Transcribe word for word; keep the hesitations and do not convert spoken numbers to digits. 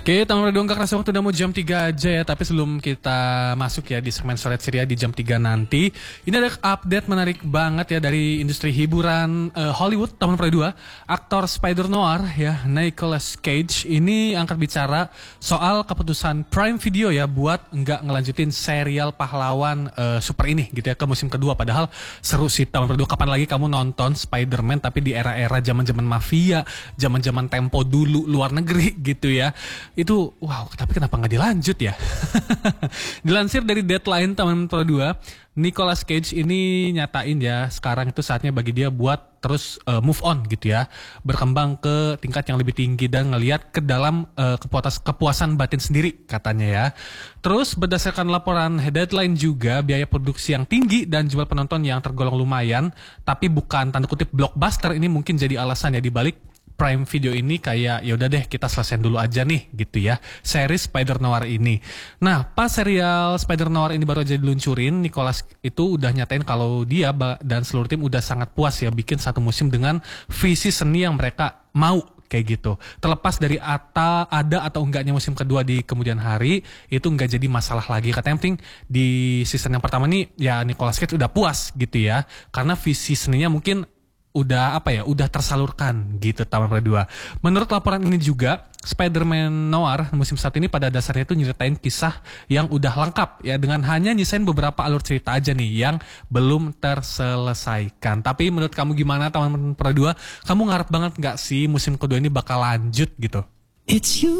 Oke, Taman Redong gak kerasa waktu udah mau jam tiga aja ya. Tapi sebelum kita masuk ya di segmen Soret Ceria di jam tiga nanti, ini ada update menarik banget ya dari industri hiburan uh, Hollywood. Taman Redong, aktor Spider Noir ya, Nicolas Cage ini angkat bicara soal keputusan Prime Video ya buat nggak ngelanjutin serial pahlawan uh, super ini gitu ya ke musim kedua. Padahal seru sih Taman Redong. Kapan lagi kamu nonton Spider-Man tapi di era-era zaman-zaman mafia, zaman-zaman tempo dulu luar negeri gitu ya. Itu wow, tapi kenapa nggak dilanjut ya? Dilansir dari Deadline Taman Pro dua, Nicolas Cage ini nyatain ya sekarang itu saatnya bagi dia buat terus uh, move on gitu ya, berkembang ke tingkat yang lebih tinggi dan ngelihat ke dalam uh, kepuasan, kepuasan batin sendiri katanya ya. Terus berdasarkan laporan Deadline juga biaya produksi yang tinggi dan jumlah penonton yang tergolong lumayan, tapi bukan tanda kutip blockbuster ini mungkin jadi alasan ya dibalik Prime Video ini kayak ya udah deh kita selesaiin dulu aja nih gitu ya series Spider Noir ini. Nah pas serial Spider Noir ini baru aja diluncurin, Nicholas itu udah nyatain kalau dia dan seluruh tim udah sangat puas ya bikin satu musim dengan visi seni yang mereka mau kayak gitu. Terlepas dari ata, ada atau enggaknya musim kedua di kemudian hari, itu enggak jadi masalah lagi. Katanya yang penting di season yang pertama nih ya Nicolas Cage udah puas gitu ya, karena visi seninya mungkin udah apa ya, udah tersalurkan gitu Taman Redua. Menurut laporan ini juga, Spider-Man Noir musim satu ini pada dasarnya itu nyeritain kisah yang udah lengkap ya, dengan hanya nyisain beberapa alur cerita aja nih yang belum terselesaikan. Tapi menurut kamu gimana Taman Redua? Kamu ngarep banget gak sih musim kedua ini bakal lanjut gitu? It's you.